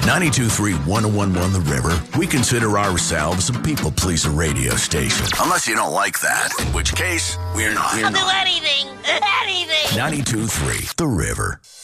92.3 1011 The River. We consider ourselves a people pleaser radio station. Unless you don't like that, in which case, we're not. I'll do anything. Anything. 92.3 The River.